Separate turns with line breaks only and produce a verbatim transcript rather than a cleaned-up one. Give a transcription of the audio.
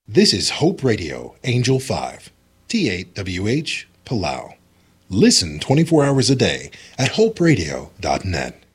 This is Hope Radio, Angel five, T eight W H, Palau. Listen twenty-four hours a day at hope radio dot net.